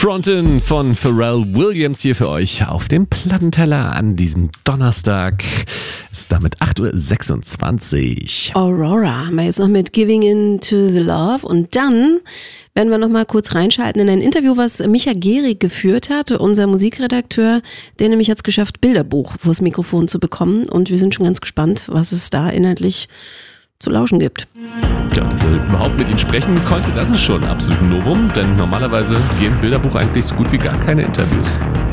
Frontin von Pharrell Williams hier für euch auf dem Plattenteller an diesem Donnerstag. Es ist damit 8.26 Uhr. Aurora haben wir jetzt noch mit Giving Into the Love und dann werden wir noch mal kurz reinschalten in ein Interview, was Micha Gehrig geführt hat, unser Musikredakteur, der nämlich hat es geschafft, Bilderbuch vors Mikrofon zu bekommen und wir sind schon ganz gespannt, was es da inhaltlich zu lauschen gibt. Ja, dass er überhaupt mit ihnen sprechen konnte, das ist schon absolut ein Novum, denn normalerweise gehen Bilderbuch eigentlich so gut wie gar keine Interviews.